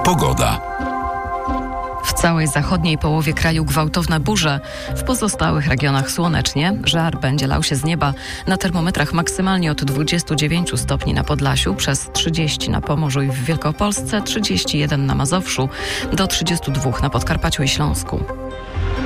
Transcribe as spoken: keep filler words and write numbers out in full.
Pogoda. W całej zachodniej połowie kraju gwałtowne burze. W pozostałych regionach słonecznie. Żar będzie lał się z nieba. Na termometrach maksymalnie od dwudziestu dziewięciu stopni na Podlasiu, przez trzydzieści na Pomorzu i w Wielkopolsce, trzydzieści jeden na Mazowszu, do trzydziestu dwóch na Podkarpaciu i Śląsku.